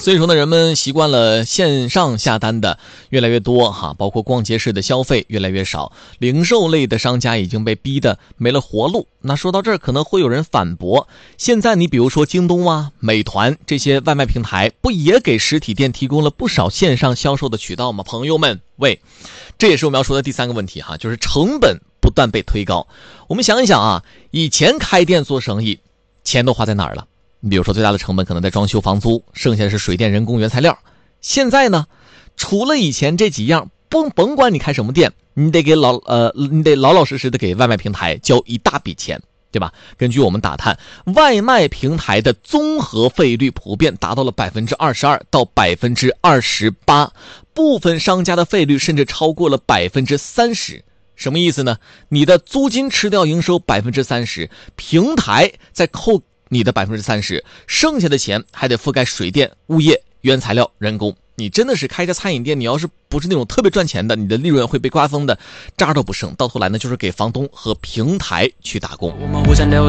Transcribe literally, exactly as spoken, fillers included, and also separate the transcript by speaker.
Speaker 1: 所以说呢，人们习惯了线上下单的越来越多哈，包括逛街式的消费越来越少，零售类的商家已经被逼得没了活路。那说到这儿，可能会有人反驳，现在你比如说京东啊、美团这些外卖平台，不也给实体店提供了不少线上销售的渠道吗？朋友们，喂，这也是我们要说的第三个问题哈，就是成本不断被推高。我们想一想啊，以前开店做生意，钱都花在哪儿了？你比如说最大的成本可能在装修房租，剩下的是水电人工原材料。现在呢，除了以前这几样，不甭管你开什么店，你得给老呃你得老老实实的给外卖平台交一大笔钱，对吧？根据我们打探，外卖平台的综合费率普遍达到了百分之二十二到百分之二十八，部分商家的费率甚至超过了百分之三十。什么意思呢？你的租金吃掉营收百分之三十，平台再扣你的百分之三十，剩下的钱还得覆盖水电、物业、原材料、人工。你真的是开家餐饮店，你要是不是那种特别赚钱的，你的利润会被瓜分的渣都不剩，到头来呢就是给房东和平台去打工。